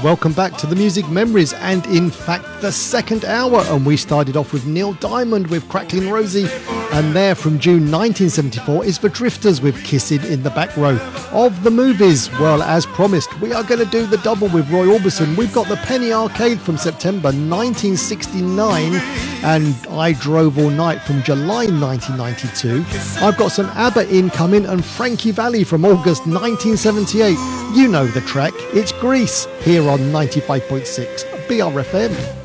Welcome back to the Music Memories, and in fact the second hour, and we started off with Neil Diamond with Crackling Rosie, and there from June 1974 is The Drifters with Kissing in the Back Row. Of the movies, well, as promised, we are going to do the double with Roy Orbison. We've got the Penny Arcade from September 1969 and I Drove All Night from July 1992. I've got some ABBA incoming and Frankie Valli from August 1978. You know the track, it's Grease, here on 95.6 BRFM.